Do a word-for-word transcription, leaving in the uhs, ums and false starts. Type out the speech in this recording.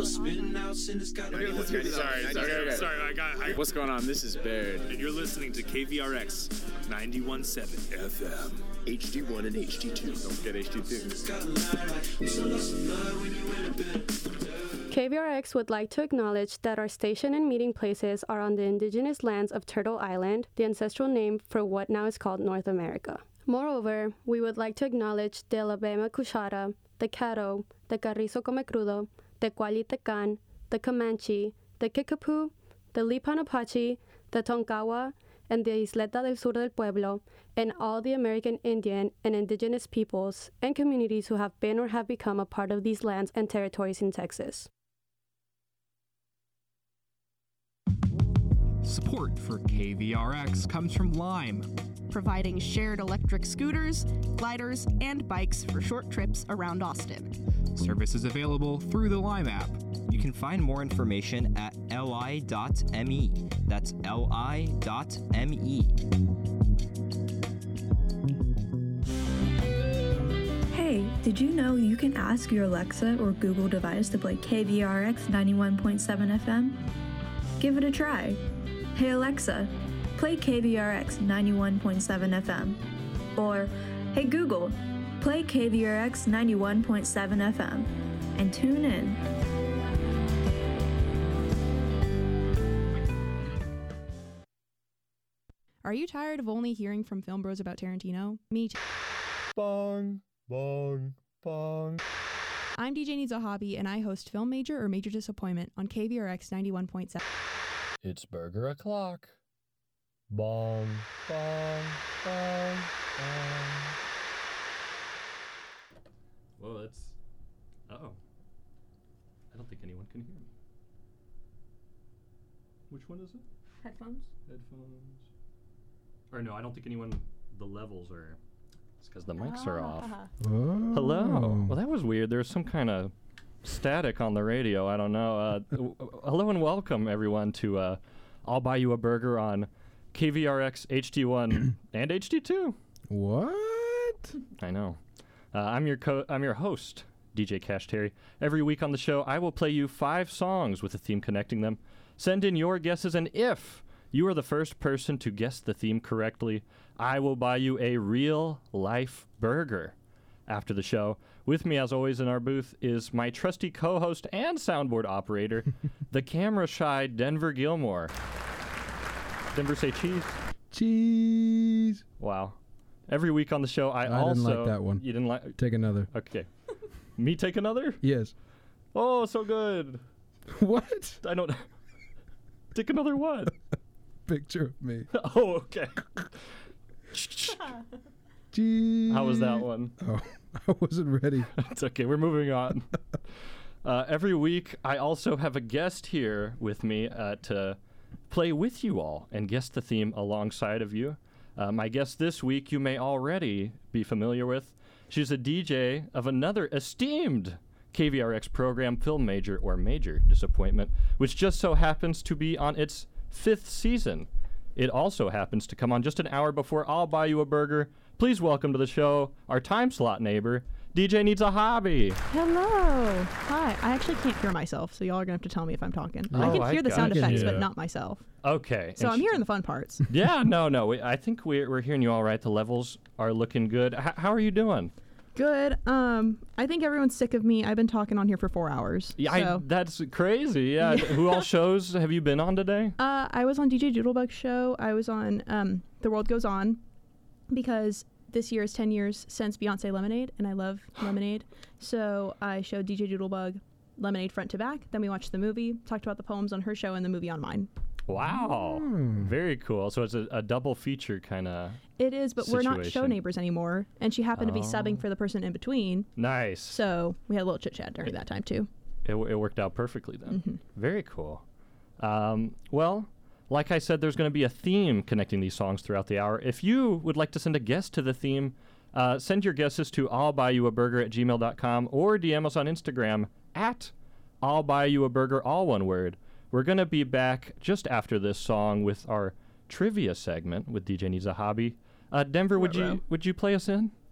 spitting out sin, it's got sorry, sorry, sorry, sorry, I got. I, What's going on? This is Baird, and you're listening to K V R X ninety-one point seven F M, H D one and H D two. Don't forget H D two. K V R X would like to acknowledge that our station and meeting places are on the indigenous lands of Turtle Island, the ancestral name for what now is called North America. Moreover, we would like to acknowledge the Alabama Cuchara, the Caddo, the Carrizo Come Crudo, the Cualitecan, the Comanche, the Kickapoo, the Lipan Apache, the Tonkawa, and the Isleta del Sur del Pueblo, and all the American Indian and indigenous peoples and communities who have been or have become a part of these lands and territories in Texas. Support for K V R X comes from Lime, providing shared electric scooters, gliders, and bikes for short trips around Austin. Service is available through the Lime app. You can find more information at li dot me. That's li dot me. Hey, did you know you can ask your Alexa or Google device to play K V R X ninety-one point seven F M? Give it a try. Hey Alexa, play K V R X ninety-one point seven F M. Or, hey Google, play K V R X ninety-one point seven F M. And tune in. Are you tired of only hearing from film bros about Tarantino? Me too. Bong, bong, bong. I'm D J Needs a Hobby, and I host Film Major or Major Disappointment on K V R X ninety-one point seven. It's burger o'clock. Bong, bong, bong, bong. Whoa, that's... Uh-oh. I don't think anyone can hear me. Which one is it? Headphones? Headphones. Or no, I don't think anyone... The levels are... It's because the mics are off. Oh. Hello. Well, that was weird. There's some kind of static on the radio. I don't know. Uh, w- hello and welcome, everyone, to uh, I'll Buy You a Burger on K V R X H D one and H D two. What? I know. Uh, I'm your co- I'm your host, D J Cash Terry. Every week on the show, I will play you five songs with a theme connecting them. Send in your guesses, and if you are the first person to guess the theme correctly, I will buy you a real-life burger after the show. With me, as always, in our booth is my trusty co-host and soundboard operator, the camera-shy Denver Gilmore. Denver, say cheese. Cheese. Wow. Every week on the show, I, I also... I didn't like that one. You didn't like... Take another. Okay. Me take another? Yes. Oh, so good. What? I don't... Take another what? Picture of me. Oh, okay. Cheese. How was that one? Oh, I wasn't ready. It's okay. We're moving on. uh, every week, I also have a guest here with me uh, to play with you all and guess the theme alongside of you. Uh, my guest this week, you may already be familiar with. She's a D J of another esteemed K V R X program, Film Major or Major Disappointment, which just so happens to be on its fifth season. It also happens to come on just an hour before I'll Buy You a Burger. Please welcome to the show our time slot neighbor, D J Needs a Hobby. Hello. Hi. I actually can't hear myself, so y'all are going to have to tell me if I'm talking. Oh, I can I hear the got sound you. effects, Yeah. but not myself. Okay. So And I'm sh- hearing the fun parts. Yeah, no, no. We, I think we're, we're hearing you all right. The levels are looking good. H- how are you doing? Good. Um, I think everyone's sick of me. I've been talking on here for four hours. Yeah, so. I, that's crazy. Yeah. Who all shows have you been on today? Uh, I was on D J Doodlebug's show. I was on um, The World Goes On because this year is ten years since Beyonce Lemonade, and I love Lemonade. So I showed D J Doodlebug Lemonade front to back. Then we watched the movie, talked about the poems on her show and the movie on mine. Wow. Mm. Very cool. So it's a, a double feature kind of. It is, but we're not show Situation. neighbors anymore. And she happened to be Oh. subbing for the person in between. Nice. So we had a little chit chat during that time too. It, w- it worked out perfectly then. Mm-hmm. Very cool. Um, well, like I said, there's going to be a theme connecting these songs throughout the hour. If you would like to send a guess to the theme, uh, send your guesses to I'll Buy You a Burger at gmail dot com or D M us on Instagram at I'll Buy You a Burger, all one word. We're going to be back just after this song with our trivia segment with D J Needs a Hobby. Uh, Denver, would you Ruh-roh. would you play us in?